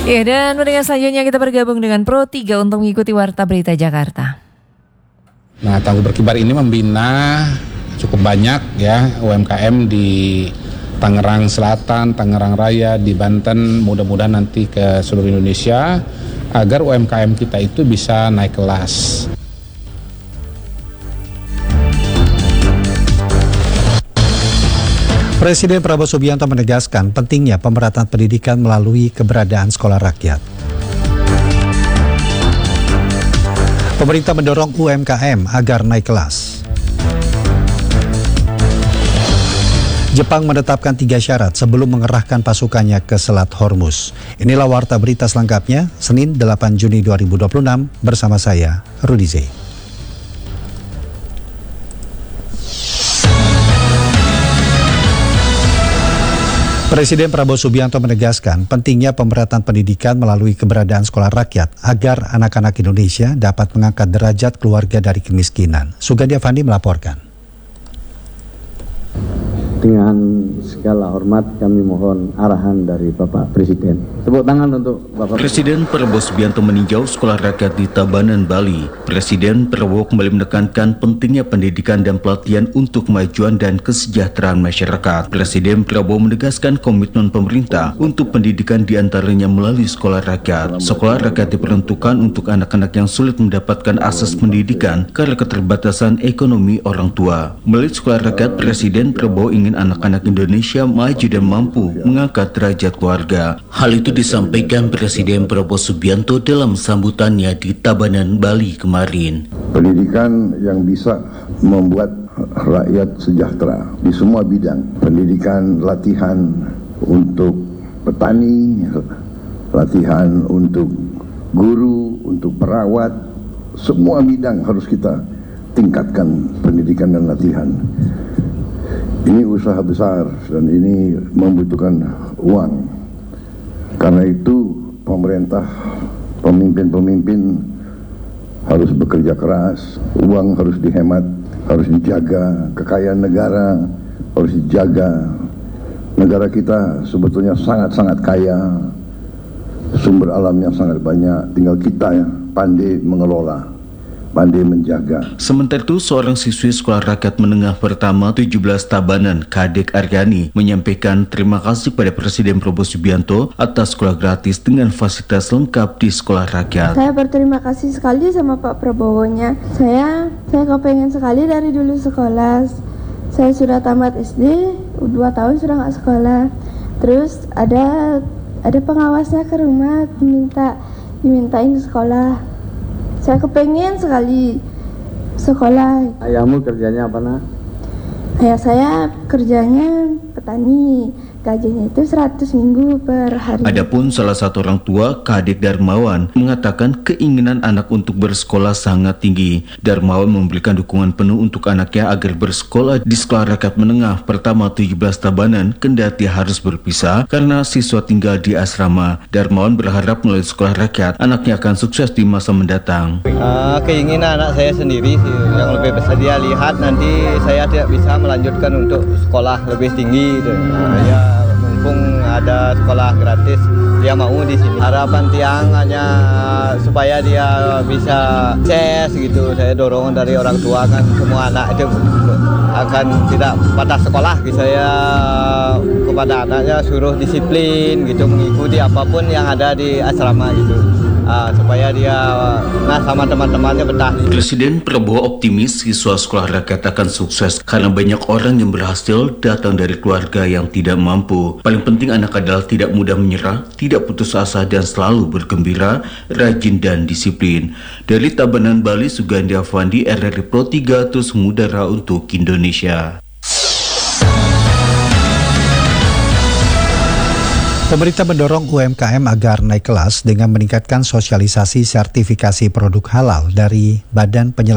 Ya, dan mendengar selanjutnya kita bergabung dengan Pro 3 untuk mengikuti Warta Berita Jakarta. Nah, Tangguh Berkibar ini membina cukup banyak ya UMKM di Tangerang Selatan, Tangerang Raya, di Banten, mudah-mudahan nanti ke seluruh Indonesia agar UMKM kita itu bisa naik kelas. Presiden Prabowo Subianto menegaskan pentingnya pemerataan pendidikan melalui keberadaan sekolah rakyat. Pemerintah mendorong UMKM agar naik kelas. Jepang menetapkan 3 syarat sebelum mengerahkan pasukannya ke Selat Hormuz. Inilah warta berita selengkapnya, Senin 8 Juni 2026 bersama saya, Rudi Z. Presiden Prabowo Subianto menegaskan pentingnya pemerataan pendidikan melalui keberadaan sekolah rakyat agar anak-anak Indonesia dapat mengangkat derajat keluarga dari kemiskinan. Sugandi Avandi melaporkan. Dengan segala hormat kami mohon arahan dari Bapak Presiden. Tepuk tangan untuk Bapak Presiden Prabowo Subianto meninjau sekolah rakyat di Tabanan, Bali. Presiden Prabowo kembali menekankan pentingnya pendidikan dan pelatihan untuk kemajuan dan kesejahteraan masyarakat. Presiden Prabowo menegaskan komitmen pemerintah untuk pendidikan diantaranya melalui sekolah rakyat. Sekolah rakyat diperuntukkan untuk anak-anak yang sulit mendapatkan akses pendidikan karena keterbatasan ekonomi orang tua. Melalui sekolah rakyat, Presiden Prabowo ingin anak-anak Indonesia maju dan mampu mengangkat derajat keluarga. Hal itu disampaikan Presiden Prabowo Subianto dalam sambutannya di Tabanan, Bali kemarin. Pendidikan yang bisa membuat rakyat sejahtera di semua bidang. Pendidikan, latihan untuk petani, latihan untuk guru, untuk perawat, semua bidang harus kita tingkatkan pendidikan dan latihan. Ini usaha besar dan ini membutuhkan uang. Karena itu pemerintah, pemimpin-pemimpin harus bekerja keras, uang harus dihemat, harus dijaga, kekayaan negara harus dijaga. Negara kita sebetulnya sangat-sangat kaya, sumber alamnya sangat banyak, tinggal kita ya pandai mengelola, pandai menjaga. Sementara itu, seorang siswi sekolah rakyat menengah pertama 17 Tabanan, Kadek Aryani, menyampaikan terima kasih pada Presiden Prabowo Subianto atas sekolah gratis dengan fasilitas lengkap di sekolah rakyat. Saya berterima kasih sekali sama Pak Prabowo-nya. Saya kepengen sekali dari dulu sekolah. Saya sudah tamat SD, 2 tahun sudah nggak sekolah. Terus ada pengawasnya ke rumah, dimintain sekolah. Saya kepengen sekali sekolah. Ayahmu kerjanya apa, Nak? Ayah saya kerjanya petani. Gajinya itu 100 minggu per hari. Adapun salah satu orang tua, Kadek Darmawan, mengatakan keinginan anak untuk bersekolah sangat tinggi. Darmawan memberikan dukungan penuh untuk anaknya agar bersekolah di sekolah rakyat menengah pertama 17 Tabanan, kendati harus berpisah karena siswa tinggal di asrama. Darmawan berharap melalui sekolah rakyat, anaknya akan sukses di masa mendatang. Keinginan anak saya sendiri sih, yang lebih besar dia lihat nanti saya tidak bisa melanjutkan untuk sekolah lebih tinggi gitu. Mumpung ada sekolah gratis, dia mau di sini. Harapan tiang hanya supaya dia bisa sukses gitu. Saya dorong dari orang tua kan semua anak itu akan tidak patah sekolah. Saya kepada anaknya suruh disiplin gitu, mengikuti apapun yang ada di asrama gitu. Supaya dia sama teman-temannya betah. Presiden Prabowo optimis siswa sekolah rakyat akan sukses karena banyak orang yang berhasil datang dari keluarga yang tidak mampu. Paling penting anak adalah tidak mudah menyerah, tidak putus asa dan selalu bergembira, rajin dan disiplin. Dari Tabanan, Bali, Sugandi Avandi, RRI Pro 3 terus mengudara untuk Indonesia. Pemerintah mendorong UMKM agar naik kelas dengan meningkatkan sosialisasi sertifikasi produk halal dari Badan Penyelenggara